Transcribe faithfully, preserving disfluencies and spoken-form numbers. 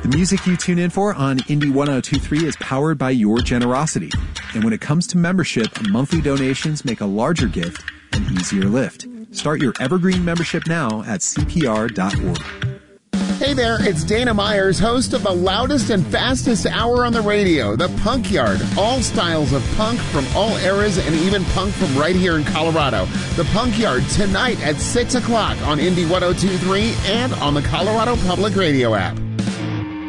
The music you tune in for on Indie ten twenty-three is powered by your generosity. And when it comes to membership, monthly donations make a larger gift an easier lift. Start your Evergreen membership now at C P R dot org. Hey there, it's Dana Myers, host of the loudest and fastest hour on the radio, The Punk Yard. All styles of punk from all eras and even punk from right here in Colorado. The Punk Yard tonight at six o'clock on Indie ten twenty-three and on the Colorado Public Radio app.